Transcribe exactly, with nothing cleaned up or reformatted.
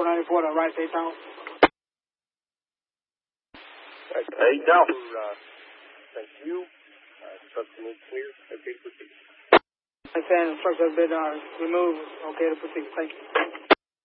ninety-four to right eight down. Eight down. Uh, thank you. Uh, structure move clear. Okay, proceed. I understand the structure has been uh, removed. Okay to proceed. Thank you.